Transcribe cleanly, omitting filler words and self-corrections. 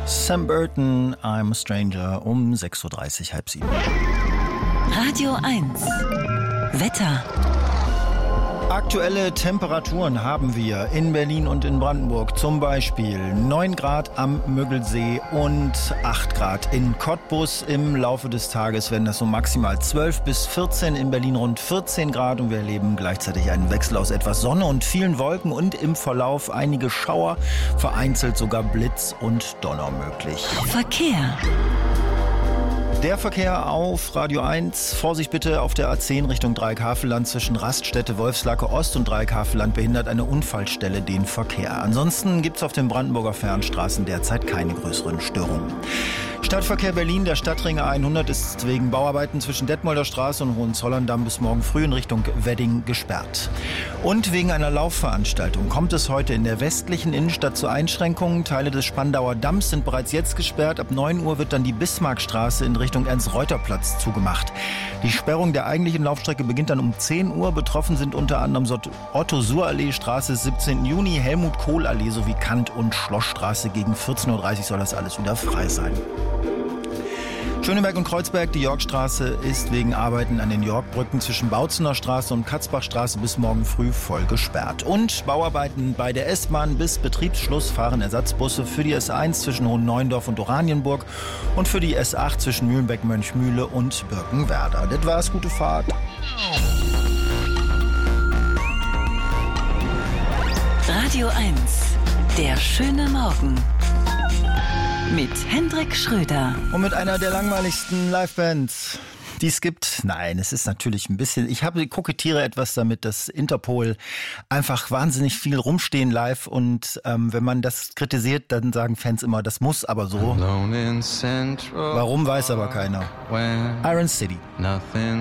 Sam Burton, I'm a Stranger, um 6.30 Uhr, halb 7. Radio 1 Wetter. Aktuelle Temperaturen haben wir in Berlin und in Brandenburg. Zum Beispiel 9 Grad am Müggelsee und 8 Grad in Cottbus. Im Laufe des Tages werden das so maximal 12 bis 14, in Berlin rund 14 Grad. Und wir erleben gleichzeitig einen Wechsel aus etwas Sonne und vielen Wolken und im Verlauf einige Schauer, vereinzelt sogar Blitz und Donner möglich. Verkehr. Der Verkehr auf Radio 1. Vorsicht bitte auf der A10 Richtung Dreieck-Havelland zwischen Raststätte Wolfslacke Ost und Dreieck-Havelland behindert eine Unfallstelle den Verkehr. Ansonsten gibt es auf den Brandenburger Fernstraßen derzeit keine größeren Störungen. Stadtverkehr Berlin, der Stadtring A100 ist wegen Bauarbeiten zwischen Detmolder Straße und Hohenzollern-Damm bis morgen früh in Richtung Wedding gesperrt. Und wegen einer Laufveranstaltung kommt es heute in der westlichen Innenstadt zu Einschränkungen. Teile des Spandauer Damms sind bereits jetzt gesperrt. Ab 9 Uhr wird dann die Bismarckstraße in Richtung Ernst-Reuter-Platz zugemacht. Die Sperrung der eigentlichen Laufstrecke beginnt dann um 10 Uhr. Betroffen sind unter anderem Otto-Suhr-Allee, Straße 17. Juni, Helmut-Kohl-Allee sowie Kant- und Schlossstraße. Gegen 14.30 Uhr soll das alles wieder frei sein. Schöneberg und Kreuzberg, die Yorkstraße ist wegen Arbeiten an den Yorkbrücken zwischen Bautzener Straße und Katzbachstraße bis morgen früh voll gesperrt. Und Bauarbeiten bei der S-Bahn bis Betriebsschluss fahren Ersatzbusse für die S1 zwischen Hohenneuendorf und Oranienburg und für die S8 zwischen Mühlenbeck-Mönchmühle und Birkenwerder. Das war's, gute Fahrt. Radio 1, der schöne Morgen. Mit Hendrik Schröder. Und mit einer der langweiligsten Livebands, die es gibt. Nein, es ist natürlich ein bisschen, kokettiere etwas damit, dass Interpol einfach wahnsinnig viel rumstehen live und wenn man das kritisiert, dann sagen Fans immer, das muss aber so. Warum, weiß aber keiner. Iron City.